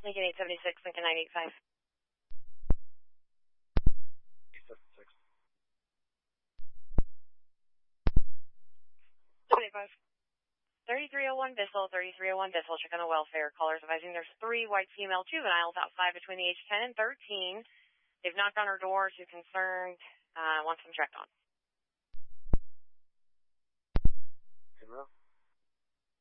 Lincoln 876, Lincoln 985. 876. 785. 3301 Bissell, 3301 Bissell, check on the welfare. Callers advising there's 3 white female juveniles outside between the age 10 and 13. They've knocked on her door. She's concerned. Wants them checked on. Hello?